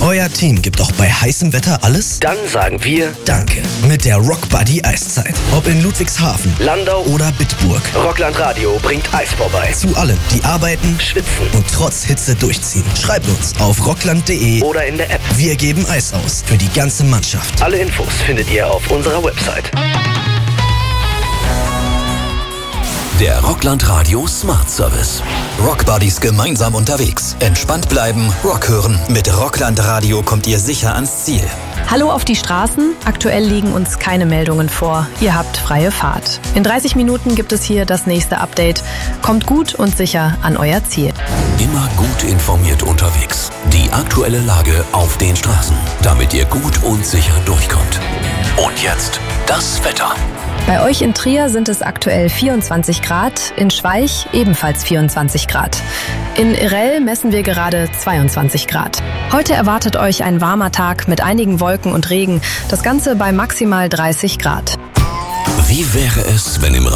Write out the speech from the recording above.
Euer Team gibt auch bei heißem Wetter alles? Dann sagen wir Danke mit der Rock Buddy Eiszeit. Ob in Ludwigshafen, Landau oder Bitburg. Rockland Radio bringt Eis vorbei. Zu allen, die arbeiten, Schwitzen und trotz Hitze durchziehen. Schreibt uns auf rockland.de oder in der App. Wir geben Eis aus für die ganze Mannschaft. Alle Infos findet ihr auf unserer Website. Der Rockland Radio Smart Service. Rock Buddies gemeinsam unterwegs. Entspannt bleiben, Rock hören. Mit Rockland Radio kommt ihr sicher ans Ziel. Hallo auf die Straßen. Aktuell liegen uns keine Meldungen vor. Ihr habt freie Fahrt. In 30 Minuten gibt es hier das nächste Update. Kommt gut und sicher an euer Ziel. Immer gut informiert unterwegs. Die aktuelle Lage auf den Straßen, damit ihr gut und sicher durchkommt. Und jetzt das Wetter. Bei euch in Trier sind es aktuell 24 Grad, in Schweich ebenfalls 24 Grad. In Irell messen wir gerade 22 Grad. Heute erwartet euch ein warmer Tag mit einigen Wolken und Regen, das Ganze bei maximal 30 Grad. Wie wäre es, wenn im